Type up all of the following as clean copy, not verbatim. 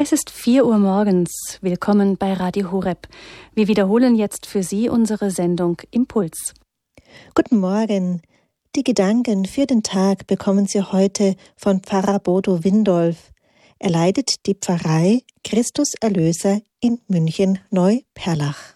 Es ist 4 Uhr morgens. Willkommen bei Radio Horeb. Wir wiederholen jetzt für Sie unsere Sendung Impuls. Guten Morgen. Die Gedanken für den Tag bekommen Sie heute von Pfarrer Bodo Windolf. Er leitet die Pfarrei Christus Erlöser in München-Neuperlach.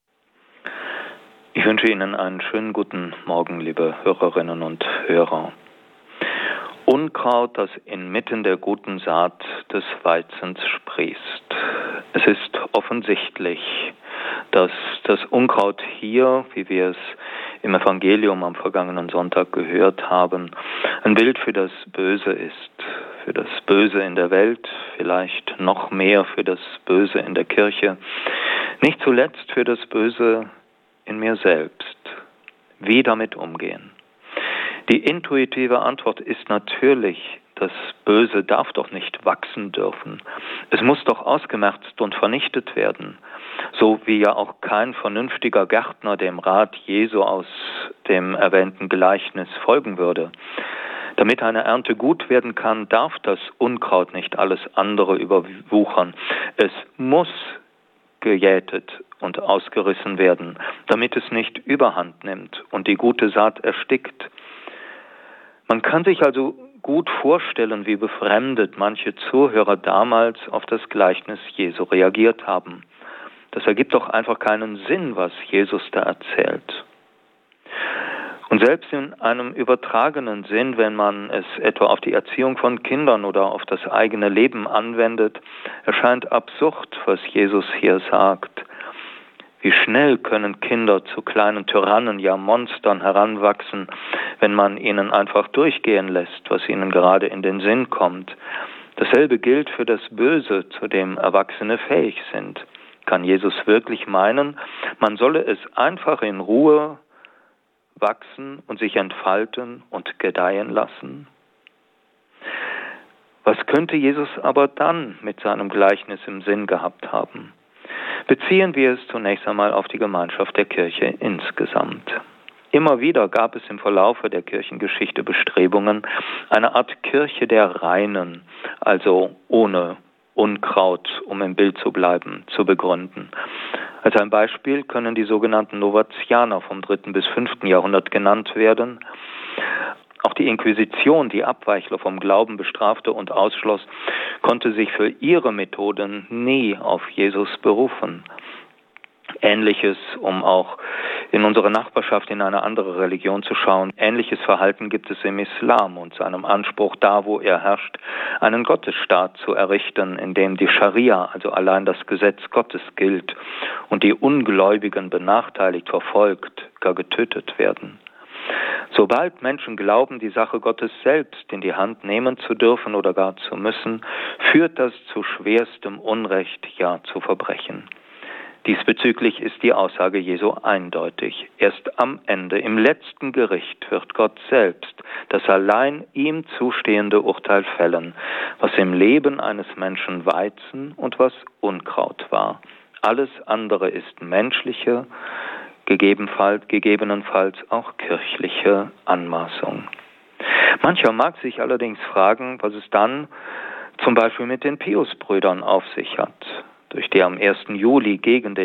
Ich wünsche Ihnen einen schönen guten Morgen, liebe Hörerinnen und Hörer. Unkraut, das inmitten der guten Saat des Weizens sprießt. Es ist offensichtlich, dass das Unkraut hier, wie wir es im Evangelium am vergangenen Sonntag gehört haben, ein Bild für das Böse ist. Für das Böse in der Welt, vielleicht noch mehr für das Böse in der Kirche, nicht zuletzt für das Böse in mir selbst. Wie damit umgehen? Die intuitive Antwort ist natürlich, das Böse darf doch nicht wachsen dürfen. Es muss doch ausgemerzt und vernichtet werden. So wie ja auch kein vernünftiger Gärtner dem Rat Jesu aus dem erwähnten Gleichnis folgen würde. Damit eine Ernte gut werden kann, darf das Unkraut nicht alles andere überwuchern. Es muss gejätet und ausgerissen werden, damit es nicht überhand nimmt und die gute Saat erstickt. Man kann sich also gut vorstellen, wie befremdet manche Zuhörer damals auf das Gleichnis Jesu reagiert haben. Das ergibt doch einfach keinen Sinn, was Jesus da erzählt. Und selbst in einem übertragenen Sinn, wenn man es etwa auf die Erziehung von Kindern oder auf das eigene Leben anwendet, erscheint absurd, was Jesus hier sagt. Wie schnell können Kinder zu kleinen Tyrannen, ja Monstern heranwachsen, wenn man ihnen einfach durchgehen lässt, was ihnen gerade in den Sinn kommt. Dasselbe gilt für das Böse, zu dem Erwachsene fähig sind. Kann Jesus wirklich meinen, man solle es einfach in Ruhe wachsen und sich entfalten und gedeihen lassen? Was könnte Jesus aber dann mit seinem Gleichnis im Sinn gehabt haben? Beziehen wir es zunächst einmal auf die Gemeinschaft der Kirche insgesamt. Immer wieder gab es im Verlaufe der Kirchengeschichte Bestrebungen, eine Art Kirche der Reinen, also ohne Unkraut, um im Bild zu bleiben, zu begründen. Als ein Beispiel können die sogenannten Novatianer vom 3. bis 5. Jahrhundert genannt werden. Auch die Inquisition, die Abweichler vom Glauben bestrafte und ausschloss, konnte sich für ihre Methoden nie auf Jesus berufen. Ähnliches, um auch in unserer Nachbarschaft in eine andere Religion zu schauen, ähnliches Verhalten gibt es im Islam und seinem Anspruch, da wo er herrscht, einen Gottesstaat zu errichten, in dem die Scharia, also allein das Gesetz Gottes, gilt und die Ungläubigen benachteiligt, verfolgt, gar getötet werden. Sobald Menschen glauben, die Sache Gottes selbst in die Hand nehmen zu dürfen oder gar zu müssen, führt das zu schwerstem Unrecht, ja zu Verbrechen. Diesbezüglich ist die Aussage Jesu eindeutig. Erst am Ende, im letzten Gericht, wird Gott selbst das allein ihm zustehende Urteil fällen, was im Leben eines Menschen Weizen und was Unkraut war. Alles andere ist menschliche, gegebenenfalls auch kirchliche Anmaßung. Mancher mag sich allerdings fragen, was es dann zum Beispiel mit den Piusbrüdern auf sich hat, durch die am 1. Juli gegen den